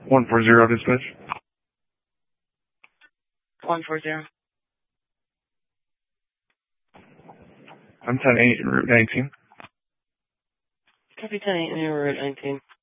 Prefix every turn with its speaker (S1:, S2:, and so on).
S1: 140 dispatch.
S2: 140.
S1: I'm 10-8, Route 19.
S2: Copy 10-8, Route 19.